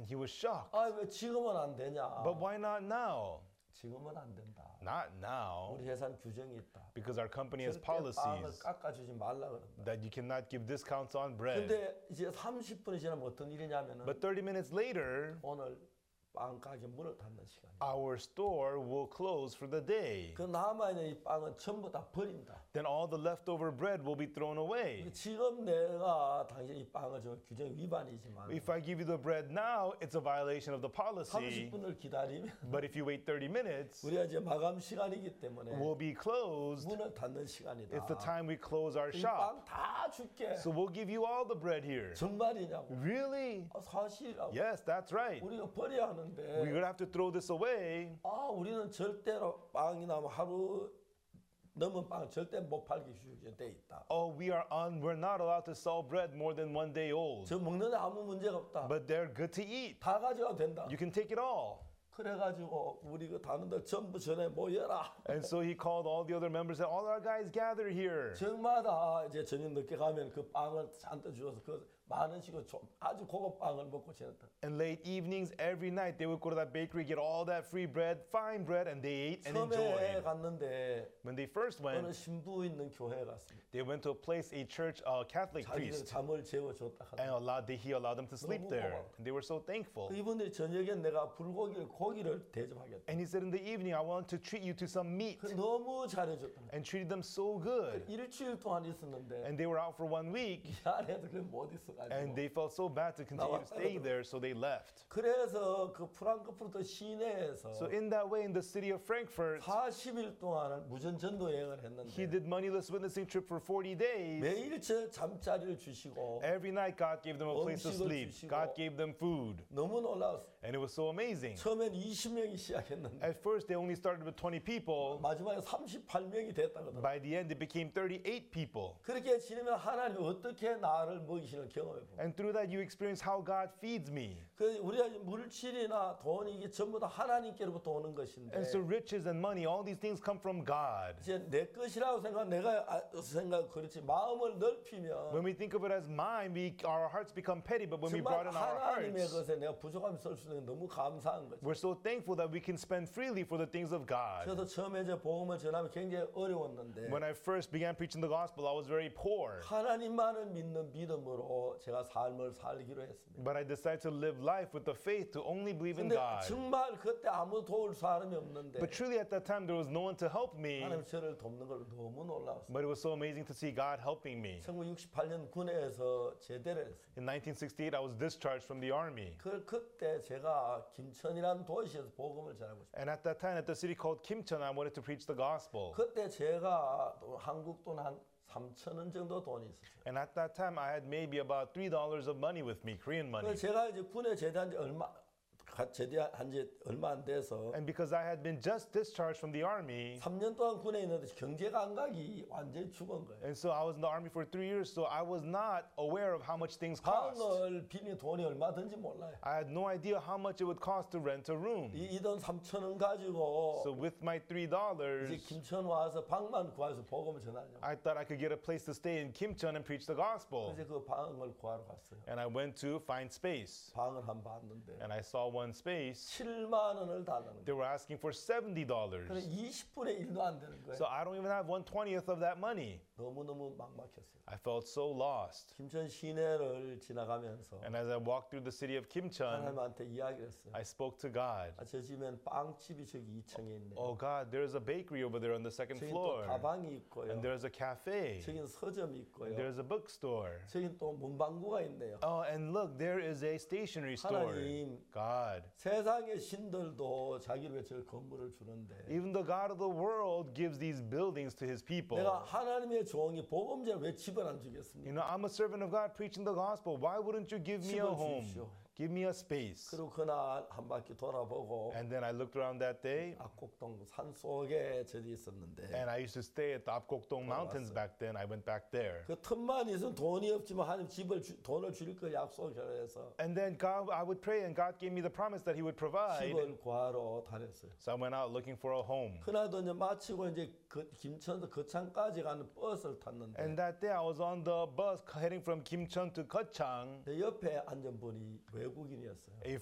And he was shocked. 아, 왜 지금은 안 되냐? But why not now? 지금은 안 된다. Not now. 우리 회사는 규정이 있다. Because our company has 절대 빵을 policies 깎아주지 말라 그런다. that you cannot give discounts on bread. 근데 이제 30분이 지나면 어떤 일이냐면은 But 30 minutes later, 오늘 빵 가게 문을 닫는 시간이야. our store will close for the day. 그 남아있는 이 빵은 전부 다 버린다. Then all the leftover bread will be thrown away. 지금 내가 당신 이 빵을 저 규정 위반이지만 If I give you the bread now, it's a violation of the policy. 30분을 기다리면 But if you wait 30 minutes, 우리가 이제 마감 시간이기 때문에 we'll be closed. 문을 닫는 시간이다. It's the time we close our 이 shop. 빵 다 줄게. So we'll give you all the bread here. 정말이냐고. Really? 사실이라고. Yes, that's right. 우리가 버려야 하는데 We're going to have to throw this away. 아 우리는 절대로 빵이 나면 하루 넘은 빵 절대 못 팔기 돼 있다. Oh, we're not allowed to sell bread more than 1 day old. 저 먹는데 아무 문제가 없다. But they're good to eat. 다 가져가도 된다. You can take it all. 그래가지고 우리 그 단원들 전부 전에 모여라. And so he called all the other members and all our guys gather here. 정마다 이제 저녁 늦게 가면 그 빵을 잔뜩 주어서 그 많은 식으로 아주 고급 빵을 먹고 지냈다. And late evenings, every night, they would go to that bakery, get all that free bread, fine bread, and they ate and 처음에 enjoyed. 갔는데 When they first 어느 went, 신부 있는 교회에 갔습니다. they went to a place, a church, a Catholic 자기들 priest, 잠을 재워줬다 and 하더라고요. he allowed them to sleep there. And they were so thankful. 이분들이 저녁에 내가 고기를 대접하겠다. And he said, in the evening, I want to treat you to some meat. 그 너무 잘해줬다. And treated them so good. 일주일 동안 있었는데 And they were out for 1 week. 이 안에도 그래 못 있어가지고. And they felt so bad to continue to stay there, so they left. 그래서 그 프랑크푸르트 시내에서 So in that way, in the city of Frankfurt, 40일 동안 무전 전도 여행을 했는데 he did moneyless witnessing trip for 40 days. 매일 저 잠자리를 주시고 Every night, God gave them a place to 음식을 sleep. 주시고. God gave them food. 너무 놀라웠어. And it was so amazing. 처음엔 20명이 시작했는데 At first, they only started with 20 people. 마지막에 38명이 됐다 그러더라고요. By the end, it became 38 people. 그렇게 지내면 하나님이 어떻게 나를 먹이시는 경험해 보고. And through that, you experience how God feeds me. 그 우리가 물질이나 돈이 이게 전부 다 하나님께로부터 오는 것인데 And so riches and money, all these things come from God. 이제 내 것이라고 생각 그렇지 마음을 넓히면 When we think of it as mine, our hearts become petty. But when we 정말 broaden our 하나님의 hearts, 것에 내가 부족함이 쓸 수 있는 게 너무 감사한 거죠. we're so thankful that we can spend freely for the things of God. 저도 처음에 저 복음을 전하면 굉장히 어려웠는데 When I first began preaching the gospel, I was very poor. 하나님만을 믿는 믿음으로 제가 삶을 살기로 했습니다. But I decided to live life with the faith to only believe in 근데 God. 정말 그때 아무 도울 사람이 없는데 But truly at that time, there was no one to help me. 하나님 저를 돕는 걸 너무 놀라웠어요. But it was so amazing to see God helping me. 1968년 군에서 제대를 했습니다. In 1968, I was discharged from the army. 그때 제가 김천이라는 도시에서 복음을 전하고 있습니다. And at that time, at the city called Kimcheon, I wanted to preach the gospel. 그때 제가 또 한국 돈 한 3,000원 정도 돈이 있었어요. And at that time, I had maybe about $3 of money with me, Korean money. 그래서 제가 이제 군에 제대한 지 얼마 안 돼서 And because I had been just discharged from the army, 3년 동안 군에 있는데 경제 감각이 완전히 죽은 거예요. and so I was in the army for 3 years, so I was not aware of how much things cost. 방을 빌린 돈이 얼마든지 몰라요. I had no idea how much it would cost to rent a room. 이 돈 3,000원 가지고 So with my $3, 이제 김천 와서 방만 구해서 복음을 전하려고. I thought I could get a place to stay in Kimcheon and preach the gospel. 그래서 그 방을 구하러 갔어요. And I went to find space. 방을 한 봤는데 And I saw one space. 7만 원을 달라는 거예요. They were asking for $70. 그래 20분의 1도 안 되는 거예요. So I don't even have 1/20th of that money. 너무너무 막막했어요. I felt so lost. 김천 시내를 지나가면서 And as I walked through the city of Kimcheon, 하나님한테 이야기를 했어요. I spoke to God. 저 집엔 빵집이 저기 2층에 있네요. Oh God, there's a bakery over there on the second 저긴 또 floor. 가방이 있고요. And there's a cafe. 저긴 서점이 있고요. There's a bookstore. 저긴 또 문방구가 있네요. Oh, and look, there is a stationery store. 하나님. God. 세상의 신들도 자기를 위해 저 건물을 주는데 Even the God of the world gives these buildings to his people. 내가 하나님의 종이 복음제를 왜 집을 안 주겠습니까? You know, I'm a servant of God preaching the gospel. Why wouldn't you give me a 집을 home? 주십시오. Give me a space. 그리고 그날 한 바퀴 돌아보고 And then I looked around that day, 압곡동 산 속에 저기 있었는데 and I used to stay at the Apgokdong Mountains back then. I went back there. 그 틈만 있으면 돈이 없지만 하나님 돈을 줄 걸 약속을 해서 And then God, I would pray, and God gave me the promise that He would provide. 집을 구하러 다녔어요. So I went out looking for a home. 그날도 이제 마치고 이제 김천도 거창까지 가는 버스를 탔는데 And that day I was on the bus heading from Kimcheon to Gyeochang. 내 옆에 앉은 분이 외국인이었어요. A